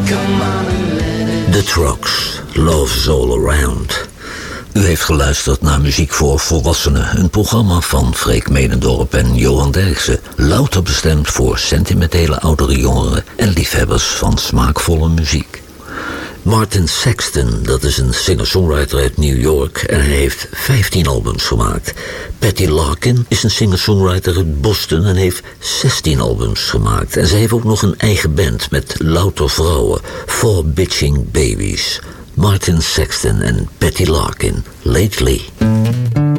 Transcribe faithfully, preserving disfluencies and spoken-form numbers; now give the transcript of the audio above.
The Trucks, Love's All Around. U heeft geluisterd naar Muziek voor Volwassenen, een programma van Freek Medendorp en Johan Derksen. Louter bestemd voor sentimentele oudere jongeren en liefhebbers van smaakvolle muziek. Martin Sexton, dat is een singer-songwriter uit New York en hij heeft vijftien albums gemaakt. Patty Larkin is een singer-songwriter uit Boston en heeft zestien albums gemaakt. En ze heeft ook nog een eigen band met louter vrouwen, Four Bitching Babies. Martin Sexton en Patty Larkin, Lately.